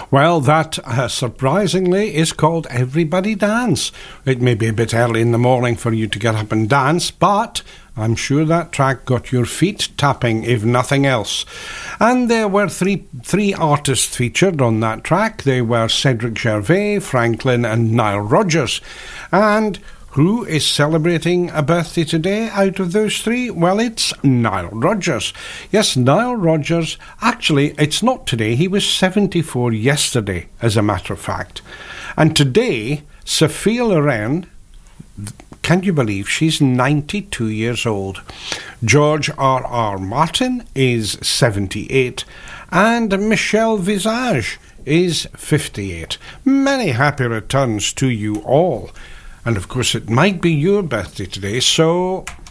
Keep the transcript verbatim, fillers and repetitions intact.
Well, that, uh, surprisingly, is called Everybody Dance. It may be a bit early in the morning for you to get up and dance, but I'm sure that track got your feet tapping, if nothing else. And there were three three artists featured on that track. They were Cedric Gervais, Franklin and Nile Rodgers. And who is celebrating a birthday today out of those three? Well, it's Nile Rodgers. Yes, Nile Rodgers. Actually, it's not today. He was seventy-four yesterday, as a matter of fact. And today, Sophia Loren, can you believe she's ninety-two years old? George R R. Martin is seventy-eight. And Michel Visage is fifty-eight. Many happy returns to you all. And of course, it might be your birthday today, so